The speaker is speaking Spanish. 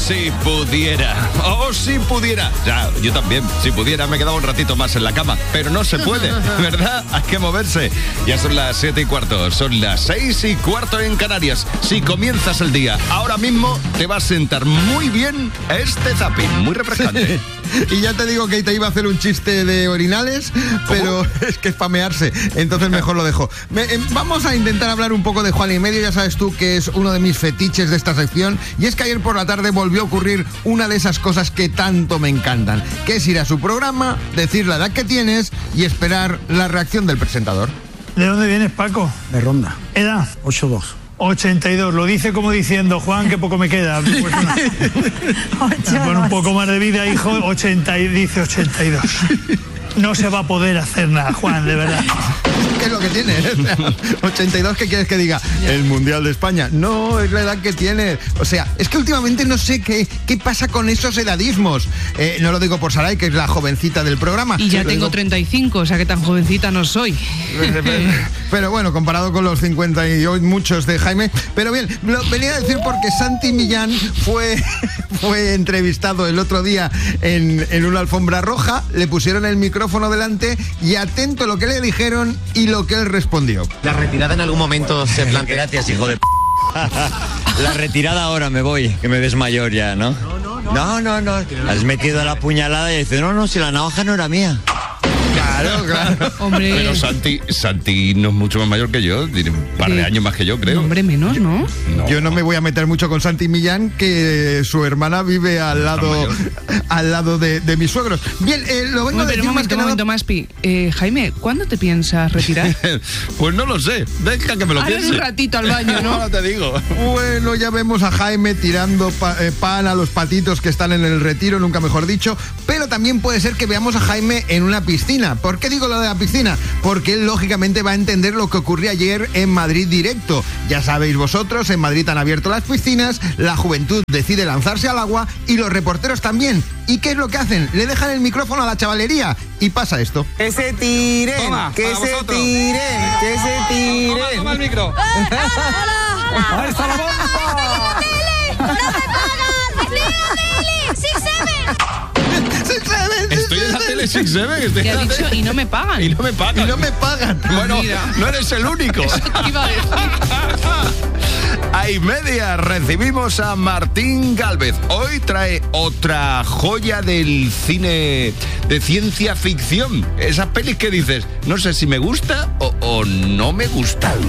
si pudiera, si pudiera. Ya, yo también, si pudiera me quedaba un ratito más en la cama, pero no se puede, ¿verdad? Hay que moverse. Ya son las 7:15, son las 6:15 en Canarias. Si comienzas el día ahora mismo, te va a sentar muy bien este zapping, muy refrescante. Y ya te digo que te iba a hacer un chiste de orinales, pero es que es pamearse, entonces mejor lo dejo. Vamos a intentar hablar un poco de Juan y Medio, ya sabes tú que es uno de mis fetiches de esta sección, y es que ayer por la tarde volvió a ocurrir una de esas cosas que tanto me encantan, que es ir a su programa, decir la edad que tienes y esperar la reacción del presentador. ¿De dónde vienes, Paco? De Ronda. ¿Edad? 8'2". 82, lo dice como diciendo, Juan, que poco me queda. Pues bueno, un poco más de vida, hijo, 80, y dice 82. No se va a poder hacer nada, Juan, de verdad. ¿Qué es lo que tiene? 82, ¿qué quieres que diga? El Mundial de España. No, es la edad que tiene. O sea, es que últimamente no sé qué pasa con esos edadismos. No lo digo por Saray, que es la jovencita del programa. Y ya tengo 35, o sea que tan jovencita no soy. Pero bueno, comparado con los 50 y hoy muchos de Jaime. Pero bien, lo venía a decir porque Santi Millán fue entrevistado el otro día en una alfombra roja, le pusieron el micrófono delante y atento a lo que le dijeron y lo que él respondió. ¿La retirada en algún momento se plantea? Gracias, hijo de La retirada ahora me voy, que me ves mayor ya, ¿no? No. Has metido la puñalada y dices, no, si la navaja no era mía. Claro. Hombre. Pero Santi no es mucho más mayor que yo, tiene un par de años más que yo, creo. Hombre, menos, ¿no? Yo no me voy a meter mucho con Santi Millán, que su hermana vive al lado de mis suegros. Bien, lo vengo a decir más que un momento, Maspi. Jaime, ¿cuándo te piensas retirar? Pues no lo sé, deja que me lo Ahora piense. un ratito al baño, ¿no? Ahora te digo. Bueno, ya vemos a Jaime tirando pan a los patitos que están en el retiro, nunca mejor dicho, pero también puede ser que veamos a Jaime en una piscina. ¿Por qué digo lo de la piscina? Porque él lógicamente va a entender lo que ocurrió ayer en Madrid Directo. Ya sabéis vosotros, en Madrid han abierto las piscinas, la juventud decide lanzarse al agua y los reporteros también. ¿Y qué es lo que hacen? Le dejan el micrófono a la chavalería y pasa esto. ¡Que se tiren! Toma, ¡Que para se vosotros. tiren! ¡Que se tiren! Toma el micro. ¡Ahí está la bomba! ¡No me pagan! ¡Estoy en la tele! ¡6-7! Estoy en la tele 6-7. Te ha dicho, y no me pagan. Y no me pagan. Bueno, Mira. no eres el único. Eso te iba a decir. A y media recibimos a Martín Gálvez. Hoy trae otra joya del cine de ciencia ficción. Esas pelis que dices, no sé si me gusta o no me gusta.